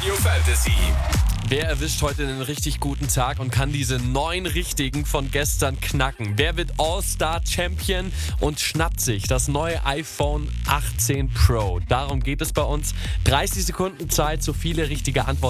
Radio Fantasy. Wer erwischt heute einen richtig guten Tag und kann diese 9 Richtigen von gestern knacken? Wer wird All-Star-Champion und schnappt sich das neue iPhone 18 Pro? Darum geht es bei uns. 30 Sekunden Zeit, so viele richtige Antworten